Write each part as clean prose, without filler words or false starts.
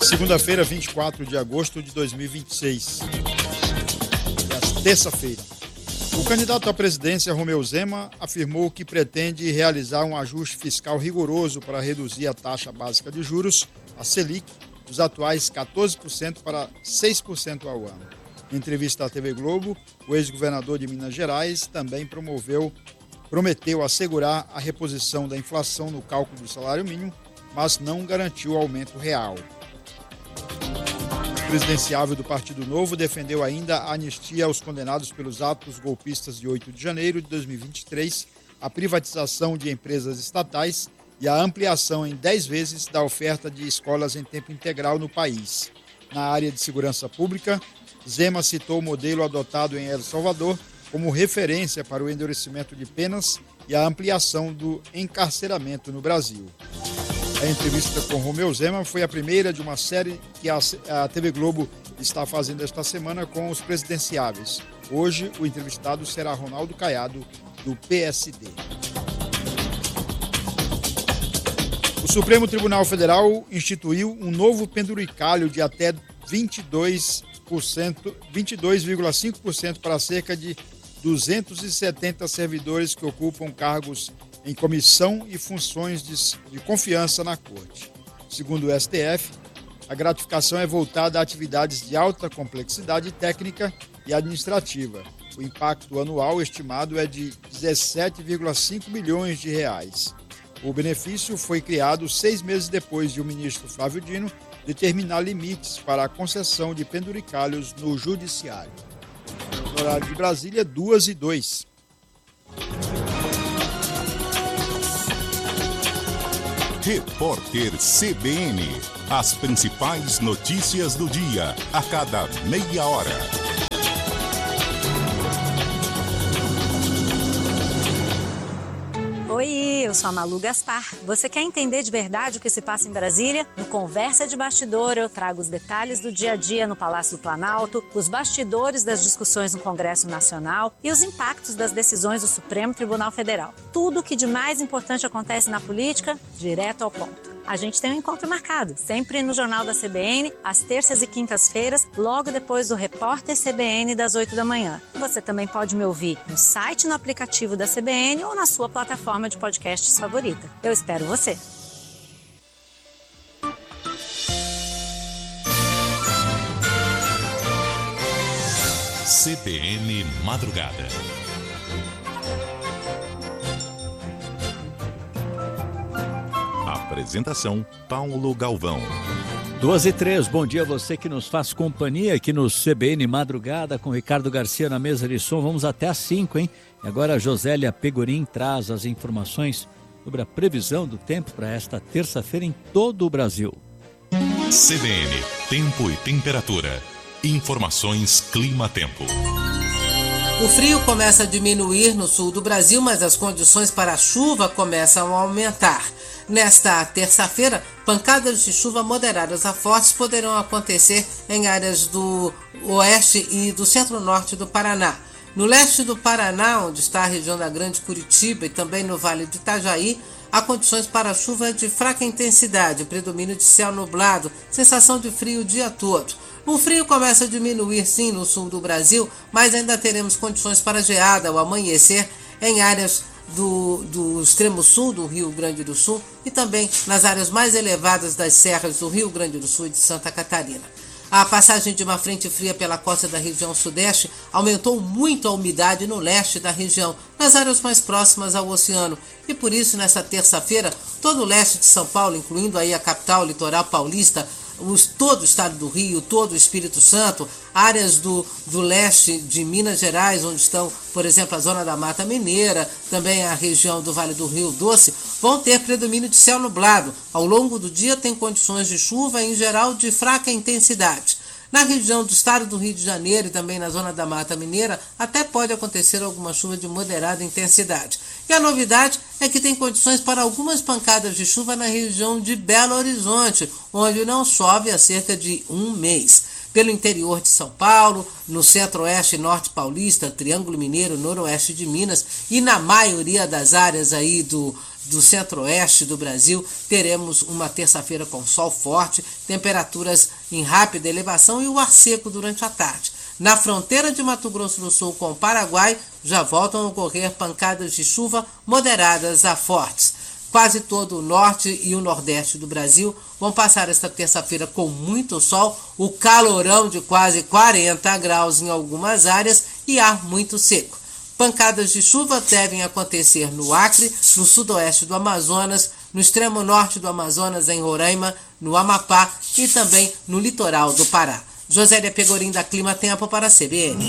Segunda-feira, 24 de agosto de 2026. É terça-feira. O candidato à presidência, Romeu Zema, afirmou que pretende realizar um ajuste fiscal rigoroso para reduzir a taxa básica de juros, a Selic, dos atuais 14% para 6% ao ano. Em entrevista à TV Globo, o ex-governador de Minas Gerais também prometeu assegurar a reposição da inflação no cálculo do salário mínimo, mas não garantiu aumento real. O presidenciável do Partido Novo defendeu ainda a anistia aos condenados pelos atos golpistas de 8 de janeiro de 2023, a privatização de empresas estatais e a ampliação em 10 vezes da oferta de escolas em tempo integral no país. Na área de segurança pública, Zema citou o modelo adotado em El Salvador como referência para o endurecimento de penas e a ampliação do encarceramento no Brasil. A entrevista com Romeu Zema foi a primeira de uma série que a TV Globo está fazendo esta semana com os presidenciáveis. Hoje, o entrevistado será Ronaldo Caiado, do PSD. O Supremo Tribunal Federal instituiu um novo penduricalho de até 22,5% para cerca de 270 servidores que ocupam cargos em comissão e funções de confiança na Corte. Segundo o STF, a gratificação é voltada a atividades de alta complexidade técnica e administrativa. O impacto anual estimado é de 17,5 milhões de reais. O benefício foi criado 6 meses depois de o ministro Flávio Dino determinar limites para a concessão de penduricalhos no Judiciário. No horário de Brasília, 2h02. Repórter CBN. As principais notícias do dia, a cada meia hora. Oi, eu sou a Malu Gaspar. Você quer entender de verdade o que se passa em Brasília? No Conversa de Bastidor, eu trago os detalhes do dia a dia no Palácio do Planalto, os bastidores das discussões no Congresso Nacional e os impactos das decisões do Supremo Tribunal Federal. Tudo o que de mais importante acontece na política, direto ao ponto. A gente tem um encontro marcado, sempre no Jornal da CBN, às terças e quintas-feiras, logo depois do Repórter CBN das 8 da manhã. Você também pode me ouvir no site, no aplicativo da CBN ou na sua plataforma de podcasts favorita. Eu espero você. CBN Madrugada. Apresentação, Paulo Galvão. 2h03, bom dia a você que nos faz companhia aqui no CBN Madrugada com Ricardo Garcia na mesa de som. Vamos até às 5, hein? E agora a Josélia Pegorim traz as informações sobre a previsão do tempo para esta terça-feira em todo o Brasil. CBN, tempo e temperatura. Informações Clima-Tempo. O frio começa a diminuir no sul do Brasil, mas as condições para a chuva começam a aumentar. Nesta terça-feira, pancadas de chuva moderadas a fortes poderão acontecer em áreas do oeste e do centro-norte do Paraná. No leste do Paraná, onde está a região da Grande Curitiba e também no Vale do Itajaí, há condições para chuva de fraca intensidade, predomínio de céu nublado, sensação de frio o dia todo. O frio começa a diminuir sim no sul do Brasil, mas ainda teremos condições para geada ao amanhecer em áreas do extremo sul do Rio Grande do Sul e também nas áreas mais elevadas das serras do Rio Grande do Sul e de Santa Catarina. A passagem de uma frente fria pela costa da região sudeste aumentou muito a umidade no leste da região, nas áreas mais próximas ao oceano. E por isso, nesta terça-feira, todo o leste de São Paulo, incluindo aí a capital, o litoral paulista, todo o estado do Rio, todo o Espírito Santo, áreas do leste de Minas Gerais, onde estão, por exemplo, a zona da Mata Mineira, também a região do Vale do Rio Doce, vão ter predomínio de céu nublado. Ao longo do dia tem condições de chuva, em geral de fraca intensidade. Na região do estado do Rio de Janeiro e também na zona da Mata Mineira, até pode acontecer alguma chuva de moderada intensidade. E a novidade é que tem condições para algumas pancadas de chuva na região de Belo Horizonte, onde não chove há cerca de um mês. Pelo interior de São Paulo, no centro-oeste e norte paulista, Triângulo Mineiro, noroeste de Minas e na maioria das áreas aí do centro-oeste do Brasil, teremos uma terça-feira com sol forte, temperaturas em rápida elevação e o ar seco durante a tarde. Na fronteira de Mato Grosso do Sul com o Paraguai, já voltam a ocorrer pancadas de chuva moderadas a fortes. Quase todo o norte e o nordeste do Brasil vão passar esta terça-feira com muito sol, o calorão de quase 40 graus em algumas áreas e ar muito seco. Pancadas de chuva devem acontecer no Acre, no sudoeste do Amazonas, no extremo norte do Amazonas, em Roraima, no Amapá e também no litoral do Pará. Josélia Pegorim, da Clima Tempo, para a CBN.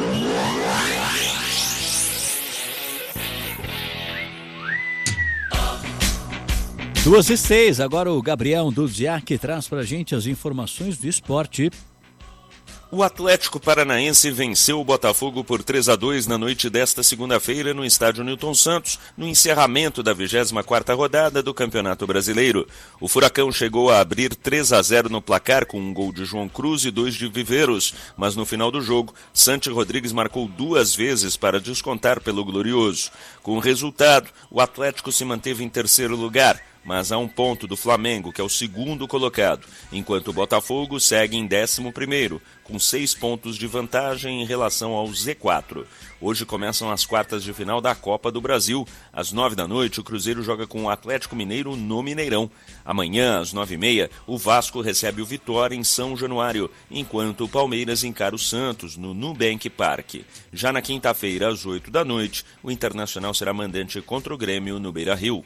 2h06, agora o Gabriel Duziak traz para a gente as informações do esporte. O Atlético Paranaense venceu o Botafogo por 3-2 na noite desta segunda-feira no estádio Newton Santos, no encerramento da 24ª rodada do Campeonato Brasileiro. O Furacão chegou a abrir 3-0 no placar com um gol de João Cruz e 2 de Viveiros, mas no final do jogo, Santi Rodrigues marcou 2 vezes para descontar pelo Glorioso. Com o resultado, o Atlético se manteve em terceiro lugar, mas a 1 ponto do Flamengo, que é o segundo colocado, enquanto o Botafogo segue em 11º, com 6 pontos de vantagem em relação ao Z4. Hoje começam as quartas de final da Copa do Brasil. Às 9h, o Cruzeiro joga com o Atlético Mineiro no Mineirão. Amanhã, às 9h30, o Vasco recebe o Vitória em São Januário, enquanto o Palmeiras encara o Santos no Nubank Park. Já na quinta-feira, às 8h, o Internacional será mandante contra o Grêmio no Beira-Rio.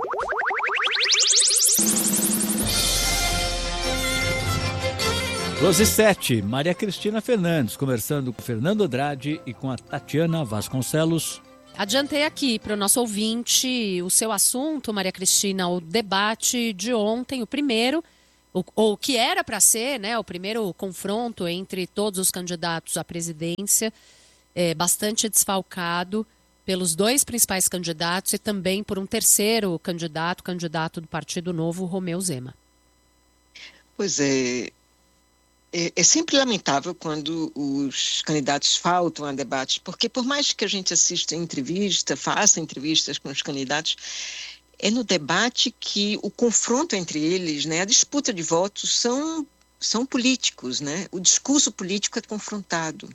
12h07, Maria Cristina Fernandes, conversando com o Fernando Andrade e com a Tatiana Vasconcelos. Adiantei aqui para o nosso ouvinte o seu assunto, Maria Cristina, o debate de ontem, o primeiro, o que era para ser, né, o primeiro confronto entre todos os candidatos à presidência, bastante desfalcado pelos 2 principais candidatos e também por um terceiro candidato do Partido Novo, Romeu Zema. Pois é. É sempre lamentável quando os candidatos faltam a debate, porque por mais que a gente assista faça entrevistas com os candidatos, é no debate que o confronto entre eles, né, a disputa de votos são políticos, né? O discurso político é confrontado.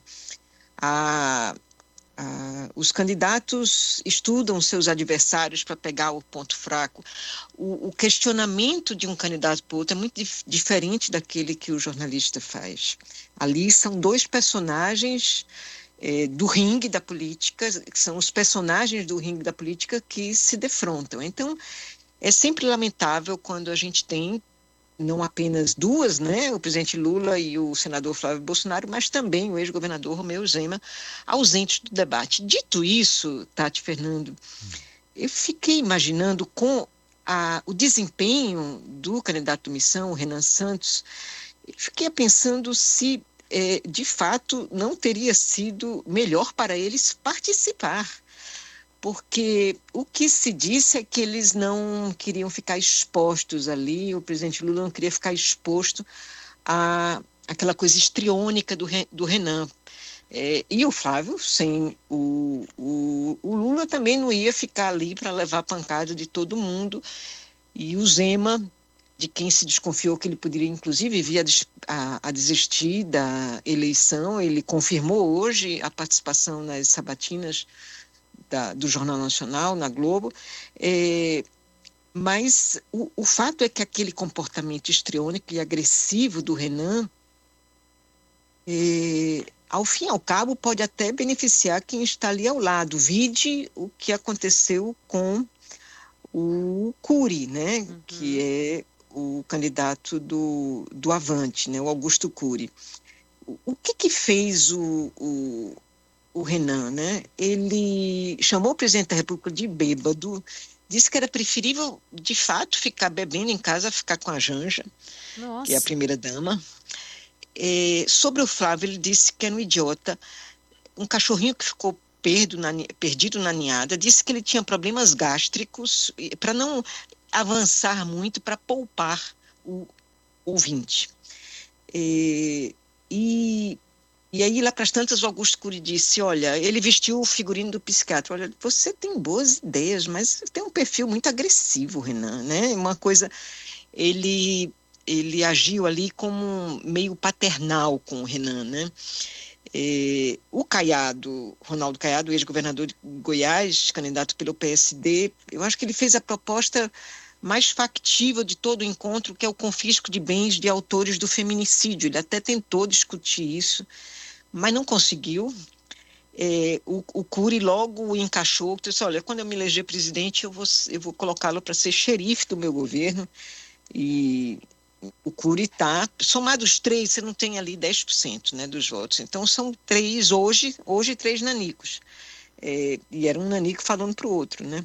Os candidatos estudam seus adversários para pegar o ponto fraco. O questionamento de um candidato para o outro é muito diferente daquele que o jornalista faz. Ali são 2 personagens do ringue da política, que são os personagens do ringue da política que se defrontam. Então, é sempre lamentável quando a gente tem não apenas 2, né, o presidente Lula e o senador Flávio Bolsonaro, mas também o ex-governador Romeu Zema, ausentes do debate. Dito isso, Tati, Fernando, eu fiquei imaginando com o desempenho do candidato missão, o Renan Santos, fiquei pensando se, de fato, não teria sido melhor para eles participar. Porque o que se disse é que eles não queriam ficar expostos ali, o presidente Lula não queria ficar exposto àquela coisa histriônica do Renan. E o Flávio, sem o Lula, também não ia ficar ali para levar pancada de todo mundo. E o Zema, de quem se desconfiou que ele poderia, inclusive, vir a desistir da eleição, ele confirmou hoje a participação nas sabatinas do Jornal Nacional, na Globo, mas o fato é que aquele comportamento histriônico e agressivo do Renan, ao fim e ao cabo, pode até beneficiar quem está ali ao lado. Vide o que aconteceu com o Cury, né, que é o candidato do Avante, né, o Augusto Cury. O que fez o Renan, né? Ele chamou o presidente da República de bêbado, disse que era preferível, de fato, ficar bebendo em casa, ficar com a Janja, Nossa. Que é a primeira-dama. Sobre o Flávio, ele disse que era um idiota, um cachorrinho que ficou perdido na ninhada, disse que ele tinha problemas gástricos, para não avançar muito, para poupar o ouvinte. E E aí, lá para as tantas, o Augusto Cury disse, olha, ele vestiu o figurino do psiquiatra, olha, você tem boas ideias, mas tem um perfil muito agressivo, Renan, né? Uma coisa, ele agiu ali como meio paternal com o Renan, né? O Caiado, Ronaldo Caiado, ex-governador de Goiás, candidato pelo PSD, eu acho que ele fez a proposta mais factível de todo o encontro, que é o confisco de bens de autores do feminicídio. Ele até tentou discutir isso, mas não conseguiu. O Cury logo o encaixou, disse, olha, quando eu me eleger presidente, eu vou colocá-lo para ser xerife do meu governo. E o Cury está, somado os 3, você não tem ali 10%, né, dos votos. Então são 3 hoje 3 nanicos. E era um nanico falando para o outro, né?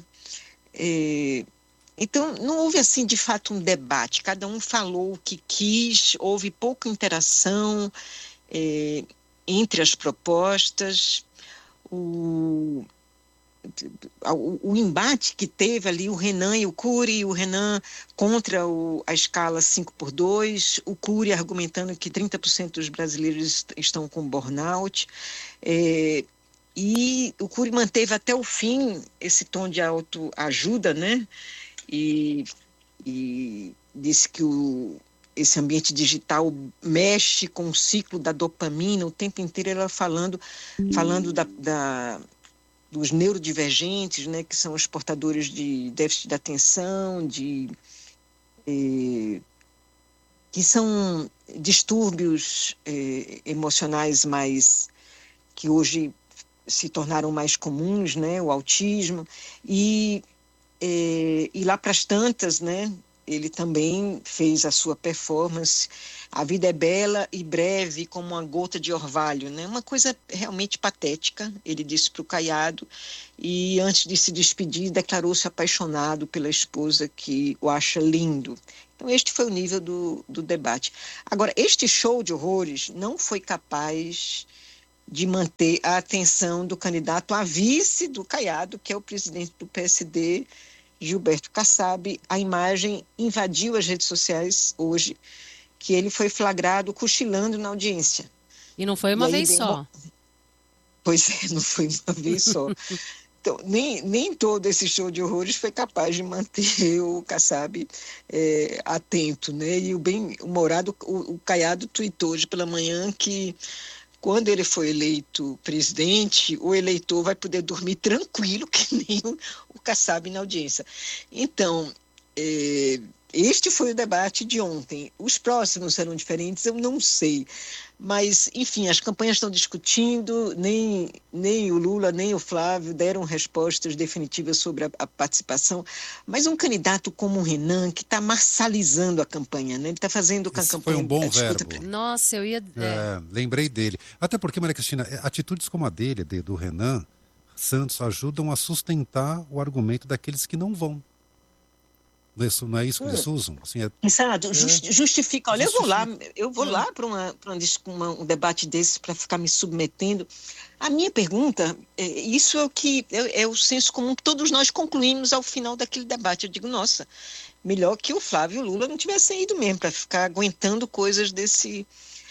Então não houve assim de fato um debate, cada um falou o que quis, houve pouca interação entre as propostas. O embate que teve ali o Renan e o Cury, o Renan contra a escala 5x2, o Cury argumentando que 30% dos brasileiros estão com burnout, e o Cury manteve até o fim esse tom de autoajuda, né? E disse que esse ambiente digital mexe com o ciclo da dopamina, o tempo inteiro ela falando dos neurodivergentes, né, que são os portadores de déficit de atenção, que são distúrbios emocionais que hoje se tornaram mais comuns, né, o autismo, e lá para as tantas, né, ele também fez a sua performance. A vida é bela e breve como uma gota de orvalho, né? Uma coisa realmente patética, ele disse para o Caiado, e antes de se despedir declarou-se apaixonado pela esposa que o acha lindo. Então este foi o nível do debate. Agora, este show de horrores não foi capaz de manter a atenção do candidato a vice do Caiado, que é o presidente do PSD, Gilberto Kassab. A imagem invadiu as redes sociais hoje, que ele foi flagrado cochilando na audiência. E não foi uma vez só. Pois é, não foi uma vez só. Então, nem todo esse show de horrores foi capaz de manter o Kassab atento, né? E o bem-humorado, o Caiado tuitou hoje pela manhã que quando ele for eleito presidente, o eleitor vai poder dormir tranquilo, que nem o Kassab na audiência. Então, este foi o debate de ontem. Os próximos serão diferentes, eu não sei. Mas, enfim, as campanhas estão discutindo, nem o Lula, nem o Flávio deram respostas definitivas sobre a participação. Mas um candidato como o Renan, que está marcializando a campanha, né? Ele está fazendo com a campanha... Foi um bom verbo. Nossa, eu ia... lembrei dele. Até porque, Maria Cristina, atitudes como a dele, do Renan Santos, ajudam a sustentar o argumento daqueles que não vão. Não é isso que eles usam? Assim, Exato, justifica. Olha, eu vou lá para um debate desse para ficar me submetendo. A minha pergunta, isso é o que é o senso comum que todos nós concluímos ao final daquele debate. Eu digo, nossa, melhor que o Flávio e o Lula não tivessem ido mesmo para ficar aguentando coisas desse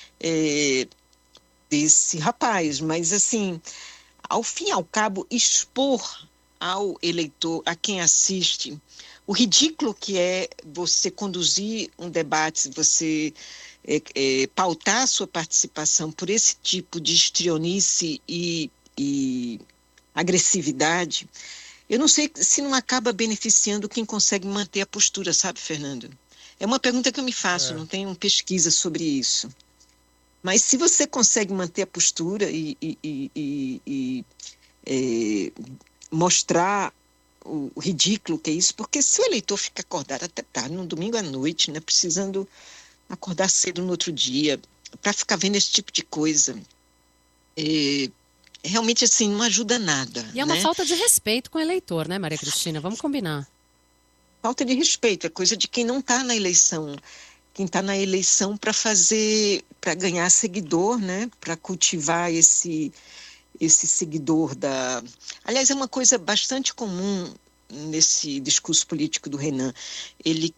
rapaz. Mas, assim, ao fim e ao cabo, expor ao eleitor, a quem assiste, o ridículo que é você conduzir um debate, você pautar a sua participação por esse tipo de histrionice e agressividade, eu não sei se não acaba beneficiando quem consegue manter a postura, sabe, Fernando? É uma pergunta que eu me faço, não tenho pesquisa sobre isso. Mas se você consegue manter a postura e mostrar o ridículo que é isso, porque se o eleitor fica acordado até tarde, no domingo à noite, né, precisando acordar cedo no outro dia, para ficar vendo esse tipo de coisa, realmente assim, não ajuda nada. E é uma falta de respeito com o eleitor, né, Maria Cristina? Vamos combinar. Falta de respeito, é coisa de quem não está na eleição. Quem está na eleição para ganhar seguidor, né, para cultivar esse seguidor da... Aliás, é uma coisa bastante comum nesse discurso político do Renan. Ele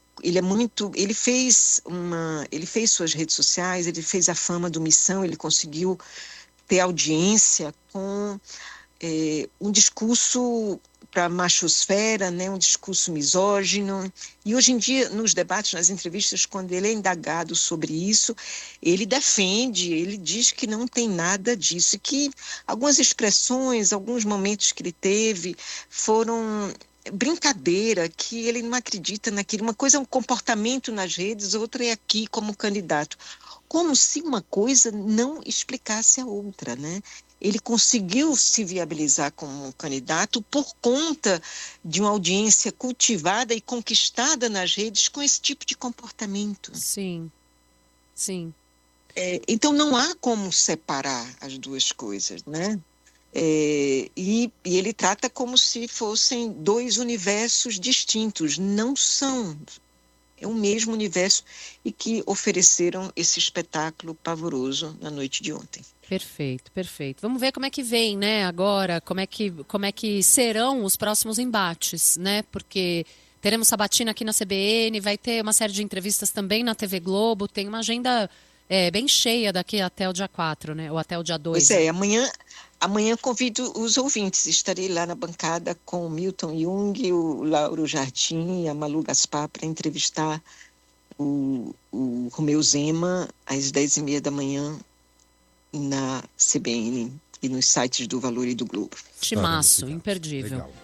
fez suas redes sociais, ele fez a fama do Missão, ele conseguiu ter audiência com um discurso para a machosfera, né, um discurso misógino. E hoje em dia, nos debates, nas entrevistas, quando ele é indagado sobre isso, ele defende, ele diz que não tem nada disso, e que algumas expressões, alguns momentos que ele teve foram brincadeira, que ele não acredita naquilo. Uma coisa é um comportamento nas redes, outra é aqui como candidato. Como se uma coisa não explicasse a outra, né? Ele conseguiu se viabilizar como candidato por conta de uma audiência cultivada e conquistada nas redes com esse tipo de comportamento. Sim, sim. Então não há como separar as duas coisas, né? E ele trata como se fossem dois universos distintos. Não são. É o mesmo universo, e que ofereceram esse espetáculo pavoroso na noite de ontem. Perfeito, perfeito. Vamos ver como é que vem, né, agora, como é que serão os próximos embates, né, porque teremos sabatina aqui na CBN, vai ter uma série de entrevistas também na TV Globo, tem uma agenda bem cheia daqui até o dia 4, né, ou até o dia 2. Pois é, amanhã convido os ouvintes, estarei lá na bancada com o Milton Jung, o Lauro Jardim e a Malu Gaspar para entrevistar o Romeu Zema às 10h30 da manhã na CBN e nos sites do Valor e do Globo. Timaço, imperdível. Legal.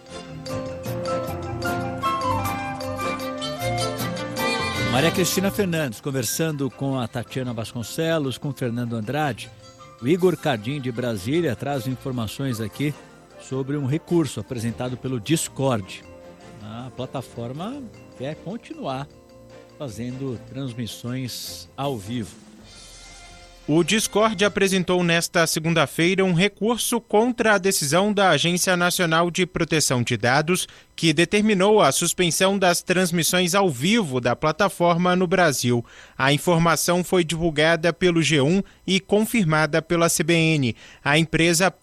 Maria Cristina Fernandes, conversando com a Tatiana Vasconcelos, com o Fernando Andrade. O Igor Cardim, de Brasília, traz informações aqui sobre um recurso apresentado pelo Discord. A plataforma quer continuar fazendo transmissões ao vivo. O Discord apresentou nesta segunda-feira um recurso contra a decisão da Agência Nacional de Proteção de Dados, que determinou a suspensão das transmissões ao vivo da plataforma no Brasil. A informação foi divulgada pelo G1 e confirmada pela CBN. A empresa